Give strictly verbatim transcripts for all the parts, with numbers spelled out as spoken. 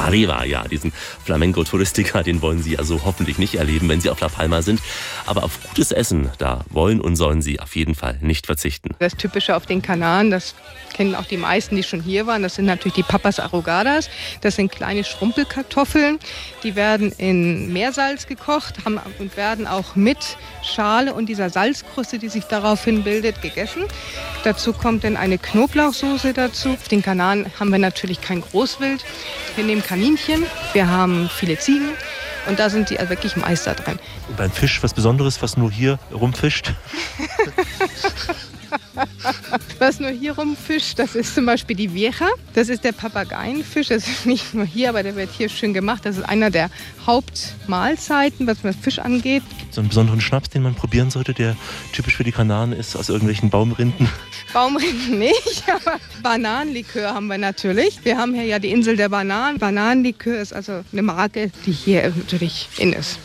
Arriba, ja, diesen Flamenco-Touristiker, den wollen Sie also hoffentlich nicht erleben, wenn Sie auf La Palma sind. Aber auf gutes Essen, da wollen und sollen Sie auf jeden Fall nicht verzichten. Das Typische auf den Kanaren, das kennen auch die meisten, die schon hier waren, das sind natürlich die Papas Arrugadas. Das sind kleine Schrumpelkartoffeln, die werden in Meersalz gekocht haben und werden auch mit Schale und dieser Salzkruste, die sich daraufhin bildet, gegessen. Dazu kommt dann eine Knoblauchsoße dazu. Auf den Kanaren haben wir natürlich kein Großwild. Wir nehmen Kaninchen, wir haben viele Ziegen und da sind die also wirklich Meister drin. Und beim Fisch was Besonderes, was nur hier rumfischt? Was nur hier rumfischt, das ist zum Beispiel die Vieja. Das ist der Papageienfisch. Das ist nicht nur hier, aber der wird hier schön gemacht. Das ist einer der Hauptmahlzeiten, was Fisch angeht. So einen besonderen Schnaps, den man probieren sollte, der typisch für die Kanaren ist, aus irgendwelchen Baumrinden? Baumrinden nicht, aber Bananenlikör haben wir natürlich. Wir haben hier ja die Insel der Bananen. Bananenlikör ist also eine Marke, die hier natürlich in ist.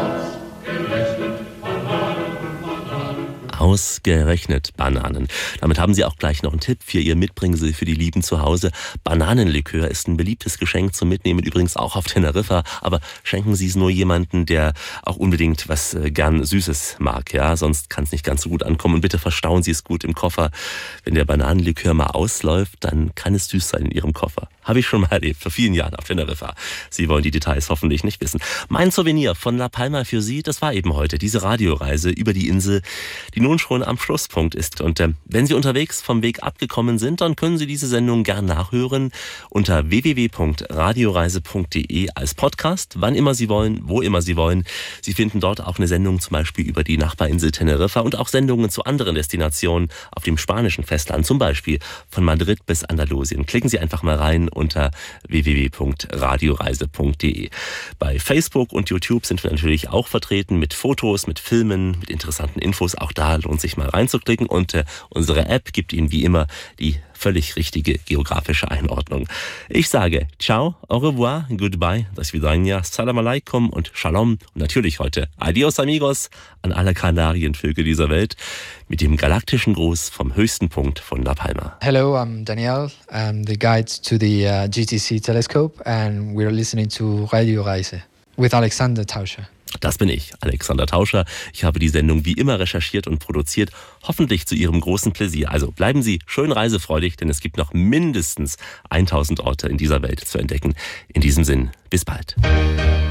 Ausgerechnet Bananen. Damit haben Sie auch gleich noch einen Tipp für Ihr Mitbringsel für die Lieben zu Hause. Bananenlikör ist ein beliebtes Geschenk zum Mitnehmen, übrigens auch auf Teneriffa. Aber schenken Sie es nur jemanden, der auch unbedingt was äh, gern Süßes mag. Ja, sonst kann es nicht ganz so gut ankommen. Und bitte verstauen Sie es gut im Koffer. Wenn der Bananenlikör mal ausläuft, dann kann es süß sein in Ihrem Koffer. Habe ich schon mal erlebt, vor vielen Jahren auf Teneriffa. Sie wollen die Details hoffentlich nicht wissen. Mein Souvenir von La Palma für Sie, das war eben heute diese Radioreise über die Insel, die nun schon am Schlusspunkt ist. Und äh, wenn Sie unterwegs vom Weg abgekommen sind, dann können Sie diese Sendung gern nachhören unter w w w punkt radioreise punkt d e als Podcast, wann immer Sie wollen, wo immer Sie wollen. Sie finden dort auch eine Sendung zum Beispiel über die Nachbarinsel Teneriffa und auch Sendungen zu anderen Destinationen auf dem spanischen Festland, zum Beispiel von Madrid bis Andalusien. Klicken Sie einfach mal rein unter w w w punkt radioreise punkt d e. Bei Facebook und YouTube sind wir natürlich auch vertreten mit Fotos, mit Filmen, mit interessanten Infos. Auch da lohnt sich mal reinzuklicken und äh, unsere App gibt Ihnen wie immer die völlig richtige geografische Einordnung. Ich sage ciao, au revoir, goodbye, do svidania, salam alaikum und shalom und natürlich heute adios amigos an alle Kanarienvögel dieser Welt mit dem galaktischen Gruß vom höchsten Punkt von La Palma. Hello, I'm Daniel. I'm the guide to the uh, G T C telescope and we're listening to Radio Reise with Alexander Tauscher. Das bin ich, Alexander Tauscher. Ich habe die Sendung wie immer recherchiert und produziert, hoffentlich zu Ihrem großen Pläsier. Also bleiben Sie schön reisefreudig, denn es gibt noch mindestens tausend Orte in dieser Welt zu entdecken. In diesem Sinn, bis bald.